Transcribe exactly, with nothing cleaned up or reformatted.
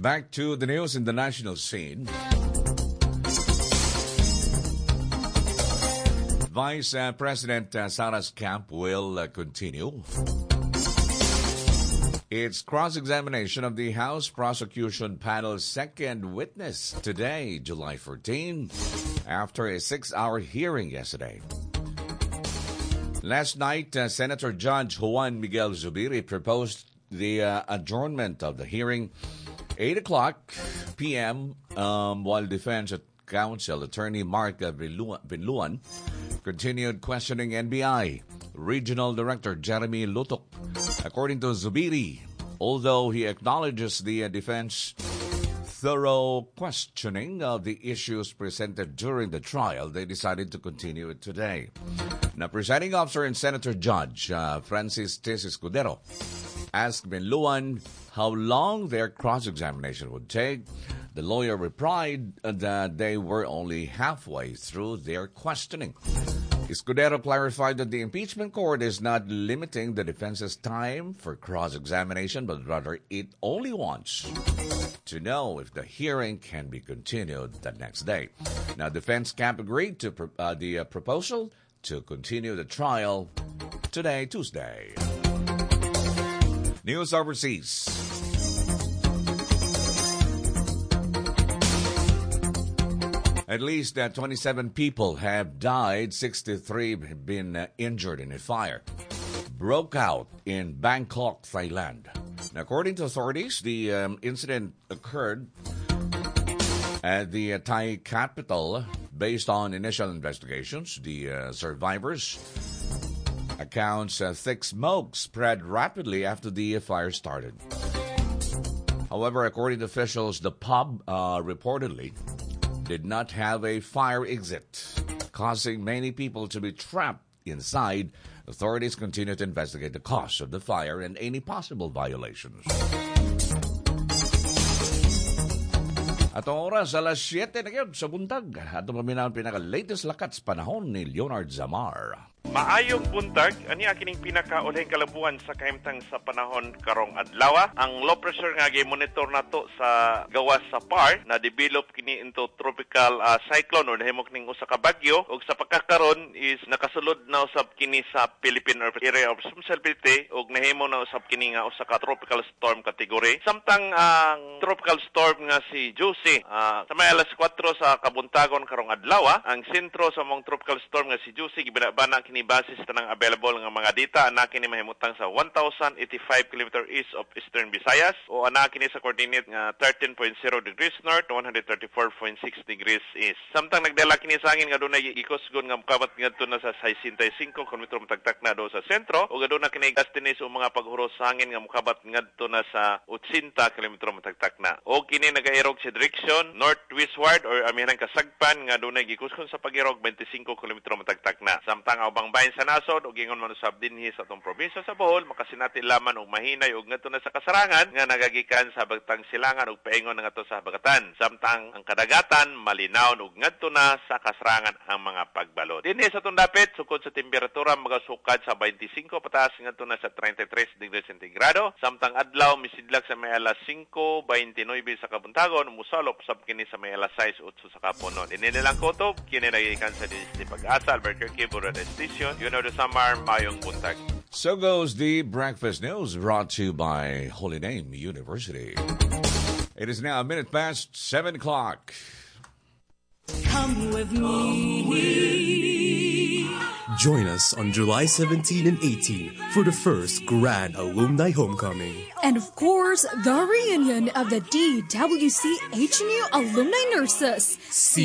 back to the news in the national scene. Vice uh, President uh, Sara's camp will uh, continue its cross-examination of the House Prosecution Panel's second witness today, July fourteenth, after a six-hour hearing yesterday. Last night, uh, Senator Judge Juan Miguel Zubiri proposed the uh, adjournment of the hearing eight o'clock p.m. Um, while Defense Counsel Attorney Mark Binluan continued questioning N B I Regional Director Jeremy Lutok. According to Zubiri, although he acknowledges the uh, defense thorough questioning of the issues presented during the trial, they decided to continue it today. Now, presiding officer and Senator Judge uh, Francis Tess Escudero asked Binluan how long their cross-examination would take. The lawyer replied that they were only halfway through their questioning. Escudero clarified that the impeachment court is not limiting the defense's time for cross-examination, but rather it only wants to know if the hearing can be continued the next day. Now, defense camp agreed to uh, the uh, proposal to continue the trial today, Tuesday. News overseas. At least uh, twenty-seven people have died, sixty-three have been uh, injured in a fire. Broke out in Bangkok, Thailand. Now, according to authorities, the um, incident occurred at the uh, Thai capital. Based on initial investigations, the uh, survivors' accounts, uh, thick smoke spread rapidly after the fire started. However, according to officials, the pub uh, reportedly did not have a fire exit, causing many people to be trapped inside. Authorities continue to investigate the cause of the fire and any possible violations. At ang oras, alas siyete na ngayon sa buntag. At paminaw ang pinaka-latest lakat sa panahon ni Leonard Zamar. Maayong buntag, ani akining pinakaulihing kalabuan sa kahimtang sa panahon karong adlaw. Ang low pressure nga gi-monitor nato sa gawas sa P A R na develop kini into tropical uh, cyclone or nahimok ning usa ka bagyo, ug sa pagkakaron is nakasulod na usab kini sa Philippine Area of Responsibility ug nahimo na usab kini nga usa ka tropical storm category. Samtang ang uh, tropical storm nga si Juicy uh, sa may alas kwatro sa kabuntagon karong adlaw, ang sentro sa mong tropical storm nga si Juicy gibana kini basis tanang available nga mga data ana kini mahimutang sa one thousand eighty-five kilometers east of Eastern Visayas o ana kini sa coordinate nga thirteen point zero degrees north, one thirty-four point six degrees east. Samtang nagdala kini sa hangin nga dunay gikusgon nga mokabat ngadto na sa sixty-five kilometers matagtak na do sa sentro ug aduna kini gastines o mga paghuros sa hangin nga mokabat ngadto na sa eighty kilometers matagtak na. O kini nagairog sa direction northwestward or amihanang kasagpan nga dunay gikusgon sa pagirog twenty-five kilometers matagtak na. Samtang ang bahin sa nasod o gingon man usab dinhi sa atong probinsya sa Bohol makasinati laman og mahinay og ngadto na sa kasarangan nga nagagikan sa Bagtang Silangan ug paingon na ngadto sa Habagatan. Samtang ang kadagatan malinaw og ngadto na sa kasarangan ang mga pagbalod. Dinhi sa atong dapit sukod sa temperatura magasukad sa twenty-five pataas ngadto na sa thirty-three degrees centigrado. Samtang adlaw misidlak sa may alas five twenty-nine sa kabuntagon musalop sab kini sa may alas six eight sa kapunon. Dinhi nilang kutob kini nagikan sa Disney Pag-asa Albuquerque Borada Station. You know the summer, mayong buntag. So goes the breakfast news brought to you by Holy Name University. It is now a minute past seven o'clock. Come with me. Join us on July seventeenth and eighteenth for the first Grand Alumni Homecoming. And of course, the reunion of the D W C H N U alumni nurses. See